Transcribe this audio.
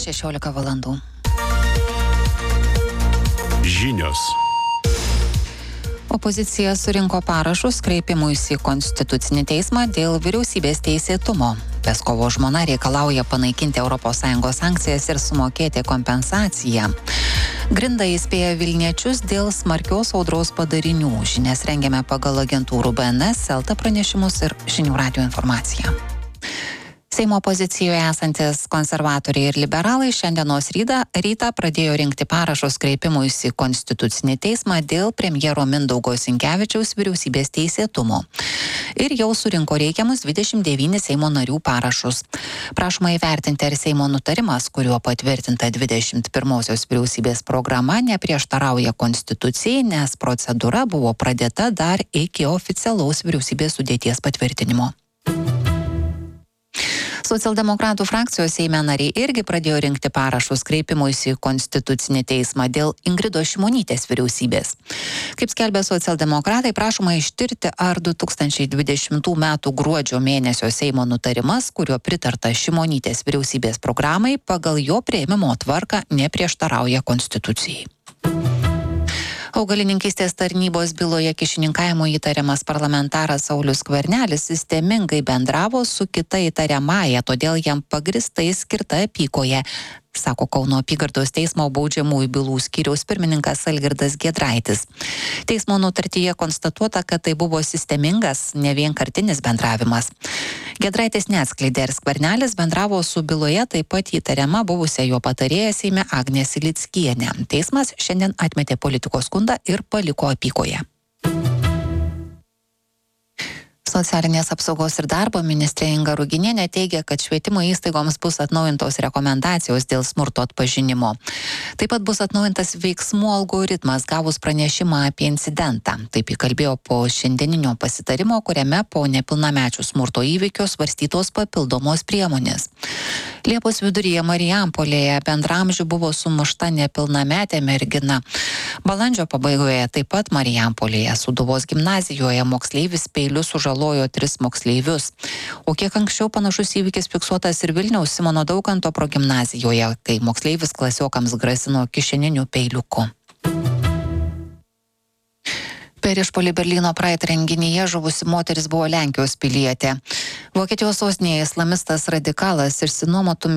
16 valandų. Žinios. Opozicija surinko parašus kreipimuisi į Konstitucinį teismą dėl vyriausybės teisėtumo. Peskovo žmona reikalauja panaikinti ES sankcijas ir sumokėti kompensaciją. Grinda įspėja Vilniečius dėl smarkios audros padarinių. Žinias rengiame pagal agentūrų BNS, LT pranešimus ir Žinių radijo informaciją. Seimo pozicijoje esantis konservatoriai ir liberalai šiandienos rytą pradėjo rinkti parašus kreipimuisi į Konstitucinį teismą dėl premjero Mindaugo Sinkevičiaus vyriausybės teisėtumo. Ir jau surinko reikiamus 29 Seimo narių parašus. Prašoma įvertinti, ar Seimo nutarimas, kuriuo patvirtinta 21-osios vyriausybės programa, neprieštarauja Konstitucijai, nes procedūra buvo pradėta dar iki oficialaus vyriausybės sudėties patvirtinimo. Socialdemokratų frakcijos Seime nariai irgi pradėjo rinkti parašus kreipimuisi į Konstitucinį teismą dėl Ingridos Šimonytės vyriausybės. Kaip skelbia socialdemokratai, prašoma ištirti, ar 2020 m. gruodžio mėnesio Seimo nutarimas, kuriuo pritarta Šimonytės vyriausybės programai, pagal jo priėmimo tvarką neprieštarauja Konstitucijai. Augalininkystės tarnybos byloje kyšininkavimo įtariamas parlamentaras Saulius Skvernelis sistemingai bendravo su kita įtariamąja, todėl jam pagristai skirta apykoje, sako Kauno apygardos teismo baudžiamųjų bylų skyriaus pirmininkas Algirdas Giedraitis. Teismo nutartyje konstatuota, kad tai buvo sistemingas, ne vienkartinis bendravimas. Giedraitis neatskleidė, ar Skvernelis bendravo su byloje taip pat įtariama buvusia jo patarėja Seime Agnė Silickienė. Teismas šiandien atmetė politikos skundą ir paliko apykoje. Socialinės apsaugos ir darbo ministrė Inga Ruginienė teigia, kad švietimo įstaigoms bus atnaujintos rekomendacijos dėl smurto atpažinimo. Taip pat bus atnaujintas veiksmų algoritmas gavus pranešimą apie incidentą. Taip įkalbėjo po šiandieninio pasitarimo, kuriame po nepilnamečių smurto įvykio svarstytos papildomos priemonės. Liepos viduryje Marijampolėje bendramžių buvo sumušta nepilnametė mergina. Balandžio pabaigoje taip pat Marijampolėje Sūduvos gimnazijoje moksleivis peiliu sužalojo 3 moksleivius. O kiek anksčiau panašus įvykis fiksuotas ir Vilniaus Simono Daukanto progimnazijoje, kai moksleivis klasiokams grasino kišeniniu peiliuku. Per išpuolį Berlyno Pride renginyje žuvusi moteris buvo Lenkijos pilietė. Vokietijos sostinėje islamistas radikalas išsinuomotų